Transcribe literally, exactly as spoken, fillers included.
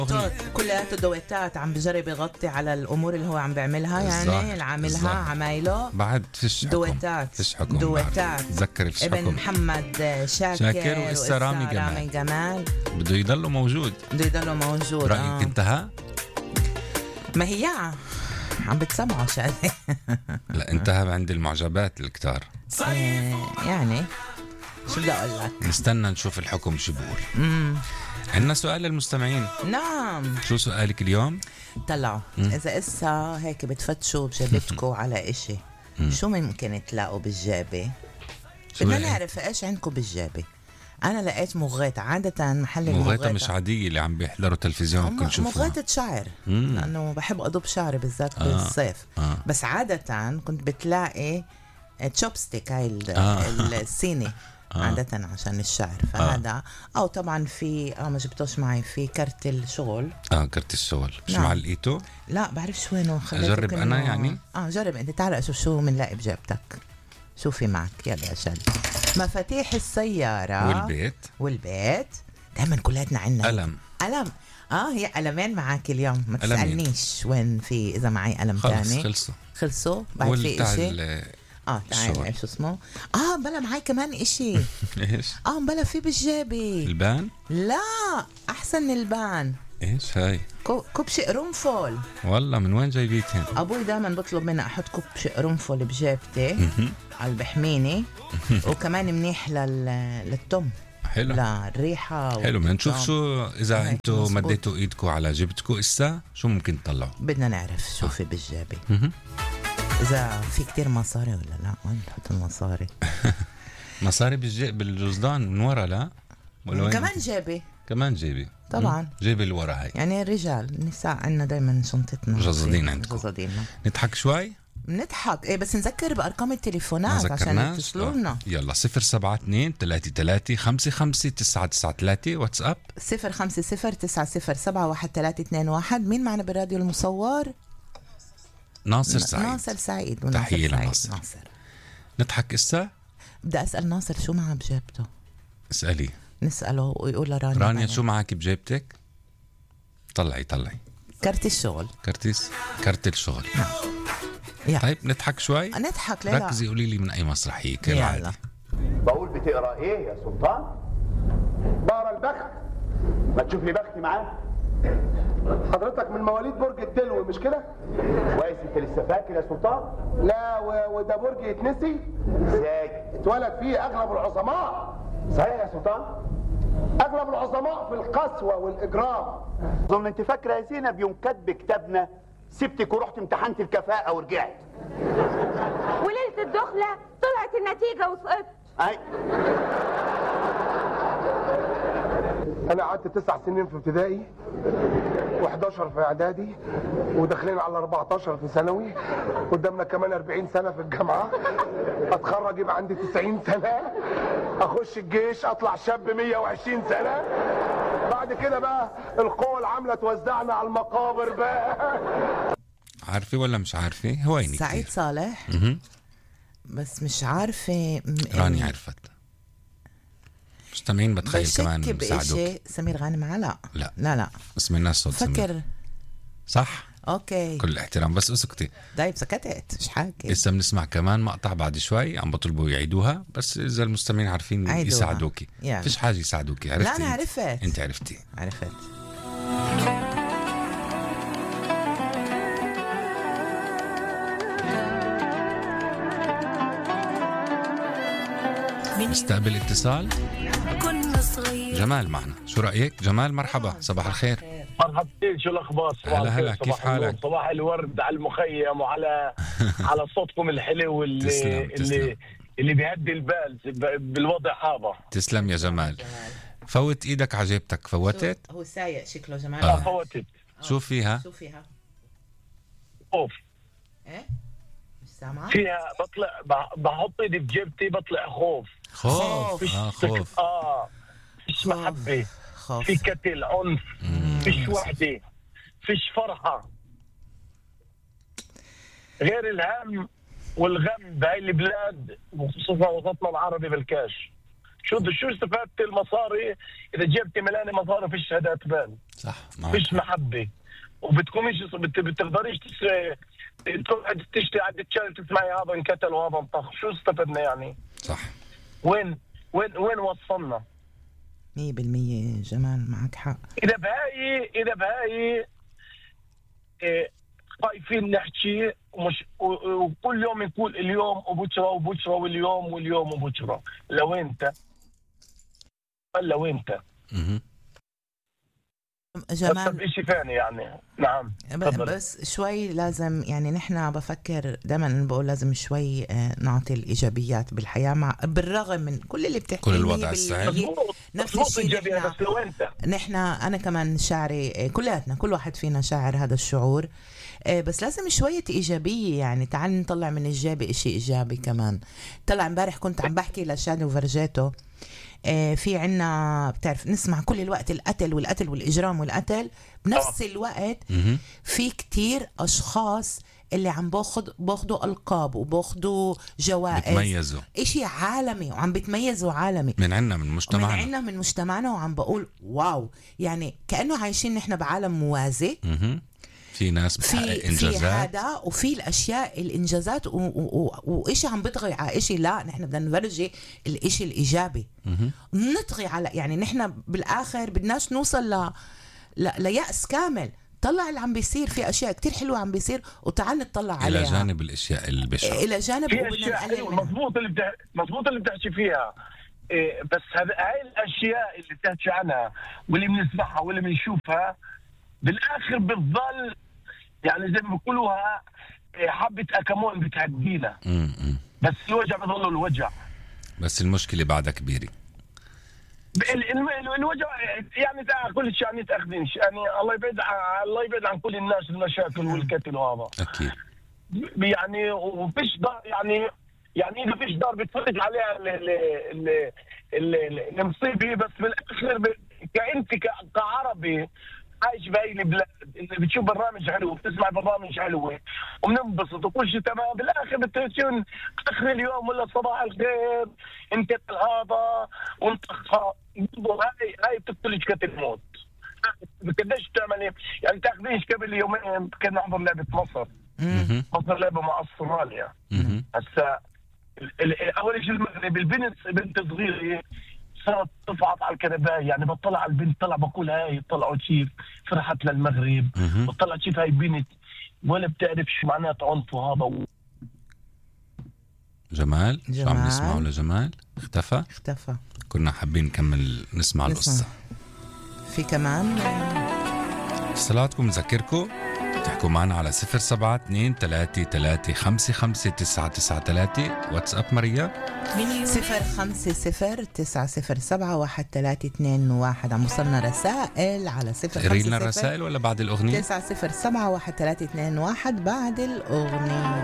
كلياته دويتات عم بجرب يغطي على الامور اللي هو عم بيعملها، يعني اللي عاملها عمايله بعد فيش حكم دويتات فيش حكم دويتات تذكري فيش ابن حكم محمد شاكر, شاكر وإسا رامي جمال. جمال بده يضله موجود بده يضله موجود. رأيك آه. انتهى؟ ما هي عم بتسمعوا شغله لا انتهى عند المعجبات الكتار. إيه يعني شو بدي اقول لك، نستنى نشوف الحكم شو بقول. عندنا سؤال للمستمعين. نعم شو سؤالك اليوم؟ طلعوا اذا اسا هيك بتفتشوا بجابتكم على اشي شو ممكن تلاقوا بالجابه؟ بدنا نعرف ايش عندكم بالجابه. انا لقيت مغيطة، عادة محل المغيطة مغيطة مش عادية اللي عم بيحضروا تلفزيون ممكن نشوفوها. مغيطة شعر مم. لأنه بحب أضب شعري بالذات آه. بالصيف آه. بس عادة كنت بتلاقي تشوبستيك هاي آه. الصيني آه. عادة عشان الشعر فهذا آه. أو طبعا في آه ما جبتوش معي في كرت الشغل. اه كرت الشغل مش نعم. مع لقيته؟ لا بعرف شو وينه. أجرب أنا يعني؟ اه جرب أنت، تعال أشوف شو منلاقي بجيبتك. شوفي معك يلا يا شل. مفاتيح السيارة والبيت والبيت دائما كلاتنا عنا قلم قلم. اه هي قلمين معك اليوم، ما تسألنيش وين في إذا معي قلم ثاني. خلصوا خلصوا بعد في إشي. اه تعال ايش اسمه. اه بلا معي كمان إشي. ايش؟ اه بلا في بالجيبي البان؟ لا أحسن من البان. ايش هاي؟ كوبش قرنفل. والله من وين جايبيتهم؟ ابوي دائما بطلب مني احط كوبش قرنفل بجيبتي على بحميني وكمان منيح لل... للتم حلو للريحه حلو. بدنا نشوف شو اذا انتم مديتوا ايدكم على جيبتكم اسا شو ممكن تطلعوا. بدنا نعرف شو في بالجيبه اذا في كتير مصاري ولا لا. وين نحط المصاري؟ مصاري بالجيب بالجزدان من ورا لا ولا كمان جيبي كمان جيبي طبعا جيبي اللي ورا هاي. يعني الرجال النساء عندنا دايما شنطتنا جزدين عندكم. جزديننا. نضحك شوي نضحك ايه بس نذكر بارقام التليفونات عشان يتصلوا لنا. يلا صفر سبعة اثنين ثلاثة ثلاثة خمسة خمسة تسعة تسعة ثلاثة واتساب صفر خمسة صفر تسعة صفر سبعة واحد ثلاثة اثنين واحد. مين معنا بالراديو المصور؟ ناصر سعيد. ناصر سعيد تحية لناصر. ناصر نضحك اسا. بدي اسال ناصر شو معه بجيبته. اسالي نساله ويقول لرانيا رانيا شو معك بجيبتك. طلعي طلعي كرت الشغل. كرتيس كرت الشغل. نعم. طيب نضحك شوي. نضحك ليه لا. ركزي قولي لي من اي مسرحيه كالعاده. بقول بتقرا ايه يا سلطان؟ بقرا البخت. ما تشوف لي بختي معاه. حضرتك من مواليد برج الدلو مش كده؟ كويس انت لسه فاكر يا سلطان؟ لا و... وده برج يتنسي؟ ازاي؟ اتولد فيه اغلب العظماء. صحيح يا سلطان؟ اغلب العظماء في القسوه والاجرام. اظن انت فاكره يا زينب يوم كاتب كتابنا سبتك ورحت امتحنت الكفاءه ورجعت. وليله الدخله طلعت النتيجه وسقطت. اي انا قعدت تسع سنين في ابتدائي وحداشر في اعدادي وداخلين على اربعتاشر في ثانوي. قدامنا كمان اربعين سنه في الجامعه. اتخرج يبقى عندي تسعين سنه. اخش الجيش اطلع شاب مية وعشرين سنه. بعد كده بقى القوى العامله توزعنا على المقابر بقى. عارفه ولا مش عارفه؟ هويني سعيد كتير. صالح م- بس مش عارفه م- راني عرفت. مستمعين بتخيل كمان بيساعدوك. سمير غانم لا لا لا لا اسم الناس صوت فكر سمير. صح اوكي كل الاحترام بس اسكتي. طيب سكتت مش حاكي. لسه بنسمع كمان مقطع بعد شوي عم بطلبوا يعيدوها بس اذا المستمعين عارفين عيدوها. يساعدوكي يعني. فيش حاجه يساعدوكي. عرفتي؟ لا انا عرفت. انت عرفتي عرفت. نستقبل اتصال. جمال معنا. شو رأيك جمال؟ مرحبا صباح الخير. مرحبتين شو الاخبار؟ هلا هلا كيف حالك؟ صباح الورد على المخيم وعلى على صوتكم الحلو اللي تسلم تسلم. اللي اللي بيهدي البال بالوضع هذا. تسلم يا جمال. فوت ايدك على جيبتك. فوتت؟ هو سايق شكله جمال. اه فوتت. شو فيها؟ شو فيها؟ خوف. ايه مش سامعة؟ فيها بطلع بحط ايدي بجيبتي بطلع خوف. خوف اه خوف. اه فيش محبة. خوف. في قتل عنف. فيش وحدة. فيش فرحة. غير الهم والغم بهاي البلاد وخصوصا وسطنا العربي بالكاش. شو شو استفدت المصاري اذا جبت ملاني مصاري فيش هذا تبان صح فيش محبه وبتكونيش بتقدريش تروح تشتري عند الشارع تسمعي هذا انقتل وهذا انطخ. شو استفدنا يعني؟ صح. وين وين وين وصلنا؟ مية بالمية جمال معك حق. اذا بهاي اذا بهاي إيه خايفين نحكي ومش وكل يوم نقول اليوم وبكره وبكره واليوم واليوم وبكره. لو انت لو انت جمال شيء ثاني يعني. نعم بس شوي لازم يعني نحن بفكر دائما بقول لازم شوي نعطي الايجابيات بالحياه مع بالرغم من كل اللي بتحكي كل الوضع الصعب نفس الشيء نحن نحن انا كمان شاعري كلياتنا كل واحد فينا شاعر هذا الشعور بس لازم شوية إيجابية يعني. تعال نطلع من الإيجابي إشي إيجابي كمان. طلع امبارح كنت عم بحكي لشادي وفرجيته في عنا بتعرف نسمع كل الوقت القتل والقتل والإجرام والقتل بنفس الوقت في كتير أشخاص اللي عم باخد باخدوا ألقاب وباخدوا جوائز بتميزوا إشي عالمي وعم بتميزوا عالمي من عنا من مجتمعنا من عنا من مجتمعنا وعم بقول واو يعني كأنه عايشين نحن بعالم موازي. في ناس بتحقق انجازات في هذا وفي الاشياء الانجازات وإشي عم بتغي على إشي. لا نحن بدنا نفرجي الإشي الايجابي نطغي على يعني نحن بالاخر بدناش نوصل ل... ل... ليأس كامل. طلع اللي عم بيصير في اشياء كتير حلوه عم بيصير وتعال نطلع عليها الى جانب الاشياء البشعه الى جانب في اشياء مضبوط اللي بتح... مضبوط اللي بتحكي فيها إيه بس هاي الاشياء اللي بتحكي عنها واللي بنسمعها واللي بنشوفها بالاخر بتضل يعني زي ما بيقولوها حبة أكمون بتعدينا بس الوجع بضل الوجع. بس المشكلة بعدها كبيرة. الوجع يعني كل شيء يعني تأخذينش يعني الله يبعد عن الله يبعد عن كل الناس المشاكل والقتل وهذا. أكيد. يعني وفيش دار يعني يعني إذا فيش دار بتفرج عليها المصيبة بس بالآخر كأنت كعربي عايش بهاي البلاد اللي بتشوف برامج حلو وبتسمع برامج حلوه وبننبسط وكل شيء تمام بالاخر بتكون اخر اليوم ولا صباح الخير انت هذا وانت هاي هاي بتقتلش قتل موت. قديش تعمل يعني تاخذيش قبل يومين كنا نحضر لعبه مصر مصر لعبه مع استراليا هسا اول شيء المغرب البنت بنت صغيره صارت تفعط على الكنبايه يعني بطلع على البنت طلع بقول هاي طلعوا كيف فرحت للمغرب بطلع كيف هاي بنت ولا بتعرف شو معنات عنف وهذا. جمال شو عم نسمعه لجمال اختفى اختفى كنا حابين نكمل نسمع القصة. في كمان اتصالاتكم نذكركم تحكوا معنا على صفر سبعة اثنين ثلاثة ثلاثة خمسة خمسة تسعة تسعة ثلاثة. واتساب مريم صفر خمسة صفر تسعة صفر سبعة واحد ثلاثة اثنين واحد. عم وصلنا رسائل على صفر خمسة صفر. لنا الرسائل ولا بعد الأغنية؟ تسعة صفر سبعة واحد ثلاثة اثنين واحد بعد الأغنية.